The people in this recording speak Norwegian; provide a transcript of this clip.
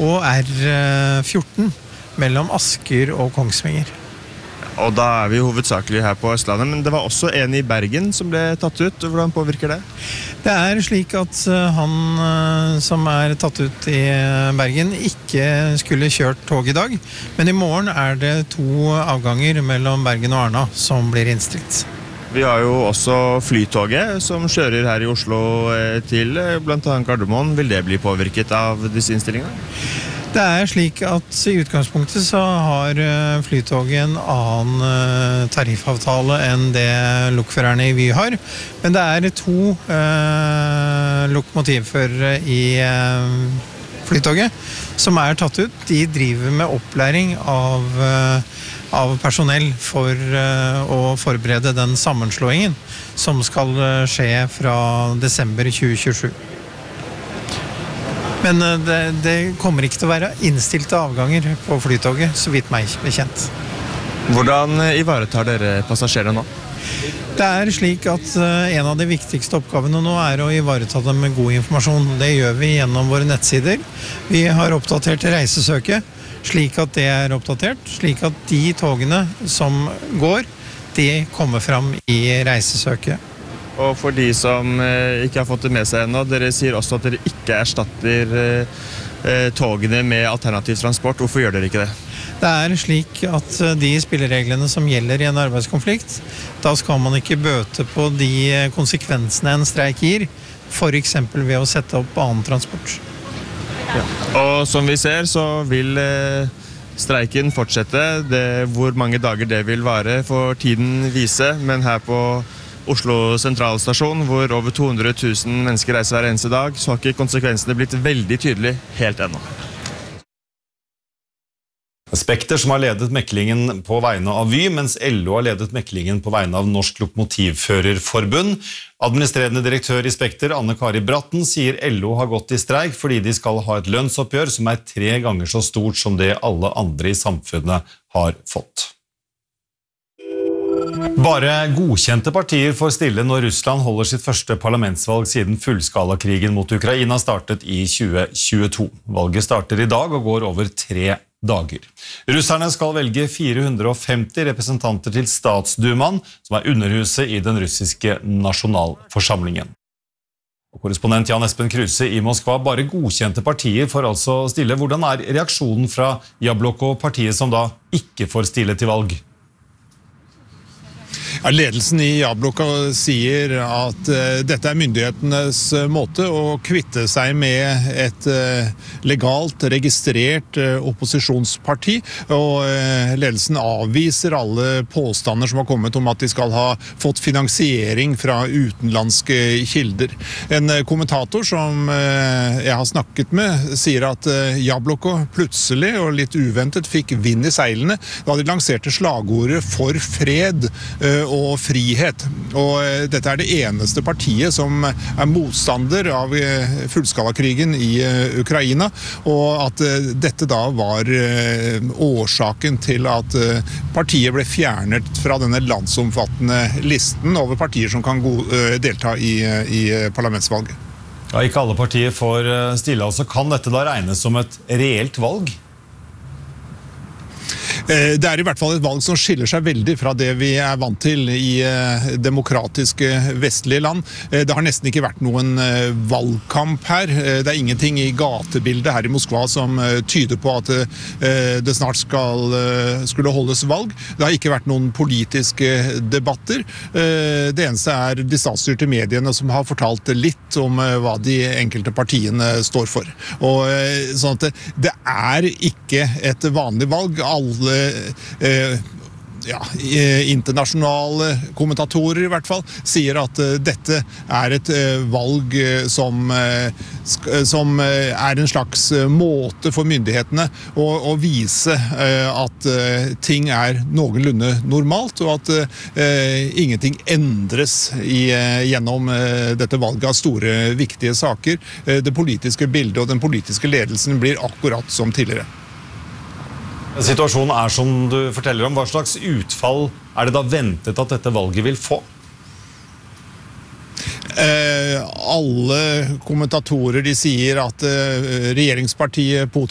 og R14 mellom Asker og Kongsvinger. Og da vi hovedsakelig her på Østlandet, men det var også en i Bergen som ble tatt ut. Hvordan påvirker det? Det slik at han som tatt ut i Bergen ikke skulle kjørt tog i dag, men i morgen det 2 avganger mellom Bergen og Arna som blir innstilt. Vi har jo også flytoget som kjører her i Oslo til blant annet Gardermoen. Vil det bli påvirket av disse innstillingene? Det slik at i utgangspunktet så har flytoget en annen tariffavtale enn det lokførerne i Vy har, men det 2 lokomotivførere i flytoget som tatt ut. De driver med opplæring av personell for å forberede den sammenslåingen som skal skje fra desember 2027. Men det kommer ikke til å være innstilte avganger på flytoget, så vidt meg bekjent. Hvordan ivaretar dere passasjerene nå? Det slik at en av de viktigste oppgavene nå å ivareta dem med god informasjon. Det gjør vi gjennom våre nettsider. Vi har oppdatert reisesøket, slik at det oppdatert, slik at de togene som går, de kommer fram i reisesøket. Og for de som ikke har fått det med seg ennå, dere sier også at dere ikke erstatter togene med alternativ transport. Hvorfor gjør dere ikke det? Det slik at de spillereglene som gjelder i en arbeidskonflikt, da skal man ikke bøte på de konsekvensene en streik gir, for eksempel ved å sette opp annen transport. Ja. Og som vi ser så vil streiken fortsette. Hvor mange dager det vil vare får tiden vise, men her på Oslo sentralstasjon, hvor over 200 000 mennesker reiser hver eneste dag, så har ikke konsekvensene blitt veldig tydelig helt ennå. Spekter som har ledet meklingen på vegne av Vy, mens LO har ledet meklingen på vegne av Norsk Lokomotivførerforbund. Administrerende direktør i Spekter, Anne Kari Bratten, sier LO har gått i streik fordi de skal ha et lønnsoppgjør som 3 ganger så stort som det alle andre i samfunnet har fått. Bare godkjente partier får stille når Russland holder sitt første parlamentsvalg siden fullskalakrigen mot Ukraina startet i 2022. Valget starter i dag og går over 3 dager. Russerne skal velge 450 representanter til Statsdumaen, som underhuset i den russiske nasjonalforsamlingen. Og korrespondent Jan Espen Kruse i Moskva, bare godkjente partier får altså stille. Hvordan reaksjonen fra Jabloko, partiet som da ikke får stille til valg? Ja, ledelsen i Jabloko sier at dette myndighetenes måte å kvitte seg med et legalt registrert opposisjonsparti, og ledelsen avviser alle påstander som har kommet om at de skal ha fått finansiering fra utenlandske kilder. En kommentator som jeg har snakket med sier at Jabloko plutselig og litt uventet fikk vind i seilene da de lanserte slagordet for fred og frihet. Og dette det eneste partiet som motstander av fullskalakrigen i Ukraina, og at dette da var årsaken til at partiet ble fjernet fra denne landsomfattende listen over partier som kan delta i parlamentsvalget. Ja, ikke alle partier får stille, altså kan dette da regnes som et reelt valg? Det i hvert fall et valg som skiller seg veldig fra det vi vant til i demokratiske vestlige land. Det har nesten ikke vært noen valgkamp her. Det ingenting i gatebildet her i Moskva som tyder på at det snart skulle holdes valg. Det har ikke vært noen politiske debatter. Det eneste de statsstyrte mediene som har fortalt litt om hva de enkelte partiene står for. Og sånn at det ikke et vanlig valg. Alle internasjonale kommentatorer i hvert fall sier at dette et valg som en slags måte for myndighetene å vise at ting noenlunde normalt, og at ingenting endres gjennom dette valget av store, viktige saker. Det politiske bildet og den politiske ledelsen blir akkurat som tidligere. Situasjonen som du forteller om. Hva slags utfall det da ventet at dette valget vil få? Alle kommentatorer de sier at regjeringspartiet